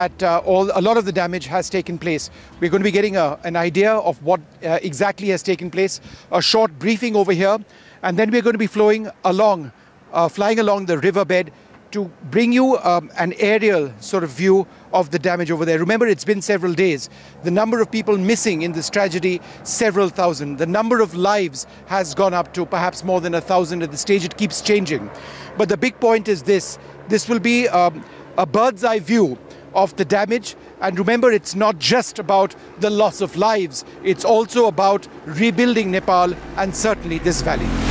That a lot of the damage has taken place. We're going to be getting an idea of what exactly has taken place, a short briefing over here, and then we're going to be flying along the riverbed to bring you an aerial sort of view of the damage over there. Remember, it's been several days. The number of people missing in this tragedy, several thousand. The number of lives has gone up to perhaps more than 1,000 at the stage. It keeps changing. But the big point is this will be a bird's eye view of the damage. And remember, it's not just about the loss of lives, it's also about rebuilding Nepal and certainly this valley.